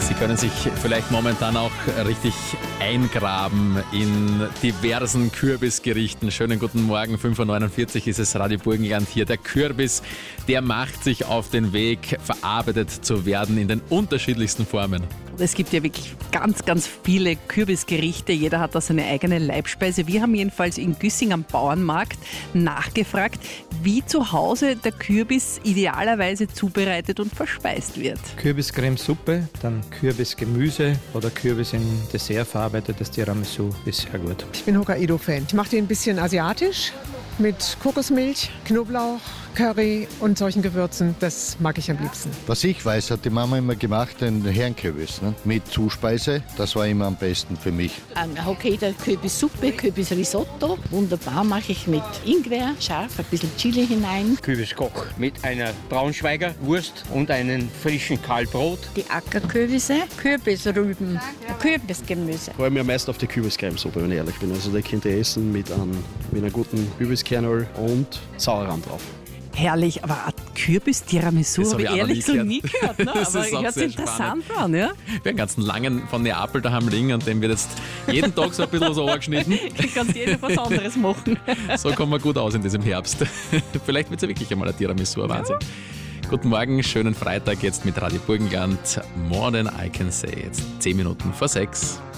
Sie können sich vielleicht momentan auch richtig eingraben in diversen Kürbisgerichten. Schönen guten Morgen, 5.49 Uhr ist es, Radio Burgenland hier. Der Kürbis, der macht sich auf den Weg, verarbeitet zu werden in den unterschiedlichsten Formen. Es gibt ja wirklich ganz, ganz viele Kürbisgerichte. Jeder hat da seine eigene Leibspeise. Wir haben jedenfalls in Güssing am Bauernmarkt nachgefragt, wie zu Hause der Kürbis idealerweise zubereitet und verspeist wird. Kürbiscremesuppe, dann Kürbisgemüse oder Kürbis in Dessert verarbeitetes Tiramisu ist sehr gut. Ich bin Hokkaido-Fan. Ich mache den ein bisschen asiatisch mit Kokosmilch, Knoblauch, Curry und solchen Gewürzen. Das mag ich am liebsten. Was ich weiß, hat die Mama immer gemacht, den Herrenkürbis mit Zuspeise. Das war immer am besten für mich. Hokkaido-Kürbissuppe, Kürbisrisotto. Wunderbar, mache ich mit Ingwer, scharf, ein bisschen Chili hinein. Kürbiskoch mit einer Braunschweiger Wurst und einem frischen Kahlbrot. Die Ackerkürbisse, Kürbisrüben, Kürbisgemüse. Ich freue mich am meisten auf die Kürbiscremesuppe, wenn ich ehrlich bin. Also die könnt ihr essen mit einer guten Kürbiskernöl und Sauerrahm drauf. Herrlich, aber ein Kürbis-Tiramisu habe ich ehrlich so nie gehört. Ne? Das Aber ist ich auch hört sehr interessant an. Ja? Wir haben einen ganzen langen von Neapel daheim liegen und dem wird jetzt jeden Tag so ein bisschen so angeschnitten. Ich kann jeder was anderes machen. So kommen wir gut aus in diesem Herbst. Vielleicht wird es ja wirklich einmal ein Tiramisu, ein Wahnsinn. Guten Morgen, schönen Freitag jetzt mit Radio Burgenland. More than I can say. Jetzt 10 Minuten vor 6.